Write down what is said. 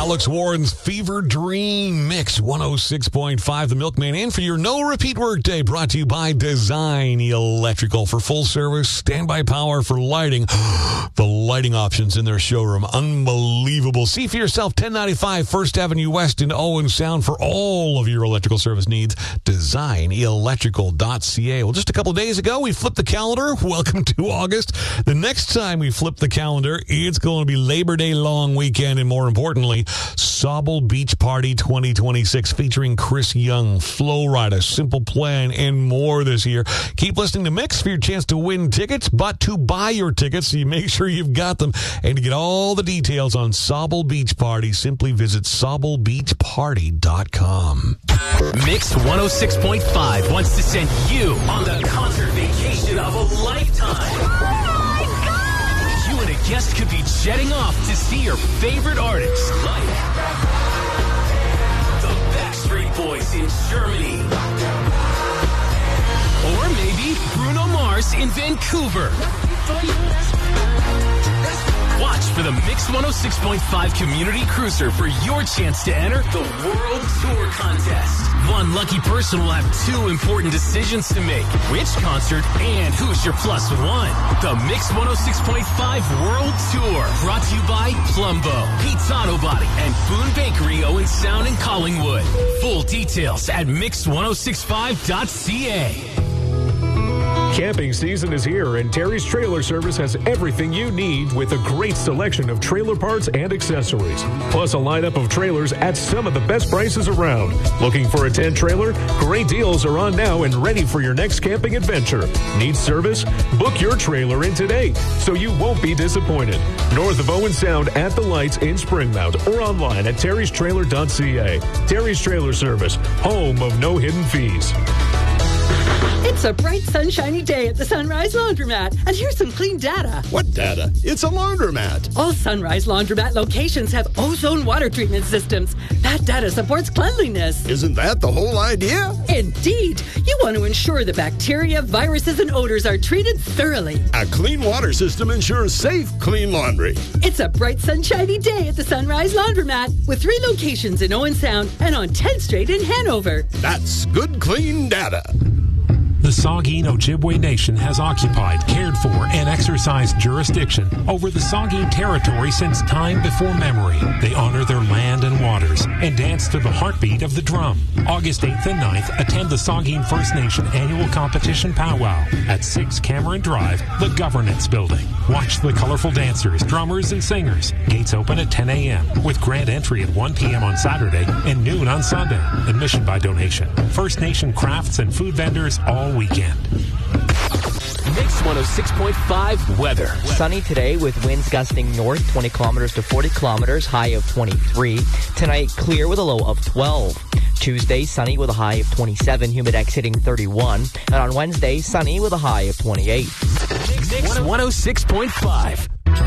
Alex Warren's Fever Dream Mix 106.5 The Milkman. And for your no repeat workday, brought to you by Design Electrical for full service standby power for lighting. The lighting options in their showroom, unbelievable. See for yourself, 1095 First Avenue West in Owen Sound for all of your electrical service needs. DesignElectrical.ca. Well, just a couple of days ago, we flipped the calendar. Welcome to August. The next time we flip the calendar, it's going to be Labor Day long weekend, and more importantly, Sauble Beach Party 2026 featuring Chris Young, Flo Rida, Simple Plan, and more this year. Keep listening to Mix for your chance to win tickets, but to buy your tickets, so you make sure you've got them. And to get all the details on Sauble Beach Party, simply visit SaubleBeachParty.com. Mix 106.5 wants to send you on the concert vacation of a lifetime. You and a guest could be jetting off to see your favorite artists like the Backstreet Boys in Germany. Or maybe Bruno Mars in Vancouver. Watch for the Mix 106.5 Community Cruiser for your chance to enter the World Tour Contest. One lucky person will have two important decisions to make. Which concert and who's your plus one? The Mix 106.5 World Tour. Brought to you by Plumbo, Pete's Auto Body, and Boone Bakery, Owen Sound, and Collingwood. Full details at mix1065.ca. Camping season is here, and Terry's Trailer Service has everything you need with a great selection of trailer parts and accessories, plus a lineup of trailers at some of the best prices around. Looking for a tent trailer? Great deals are on now and ready for your next camping adventure. Need service? Book your trailer in today so you won't be disappointed. North of Owen Sound at the Lights in Springmount or online at terrystrailer.ca. Terry's Trailer Service, home of no hidden fees. It's a bright, sunshiny day at the Sunrise Laundromat. And here's some clean data. What data? It's a laundromat. All Sunrise Laundromat locations have ozone water treatment systems. That data supports cleanliness. Isn't that the whole idea? Indeed. You want to ensure the bacteria, viruses, and odors are treated thoroughly. A clean water system ensures safe, clean laundry. It's a bright, sunshiny day at the Sunrise Laundromat with 3 locations in Owen Sound and on 10th Street in Hanover. That's good, clean data. The Saugeen Ojibwe Nation has occupied, cared for, and exercised jurisdiction over the Saugeen territory since time before memory. They honor their land and waters and dance to the heartbeat of the drum. August 8th and 9th, attend the Saugeen First Nation Annual Competition Powwow at 6 Cameron Drive, the Governance Building. Watch the colorful dancers, drummers, and singers. Gates open at 10 a.m. with grand entry at 1 p.m. on Saturday and noon on Sunday. Admission by donation. First Nation crafts and food vendors all weekend. Mix 106.5 weather. Sunny today with winds gusting north 20 kilometers to 40 kilometers, high of 23. Tonight, clear with a low of 12. Tuesday, sunny with a high of 27, humidex hitting 31. And on Wednesday, sunny with a high of 28. Mix 106.5.